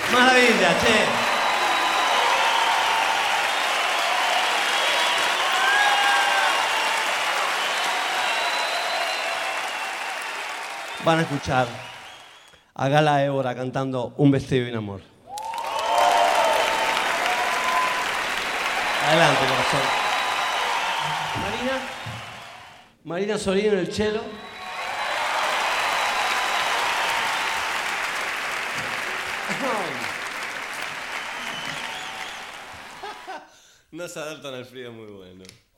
Maravilla, che. Van a escuchar a Gala Évora cantando Un vestido y un amor. Adelante, corazón. Marina Solino en el cello. No se adaptan al frío, muy bueno.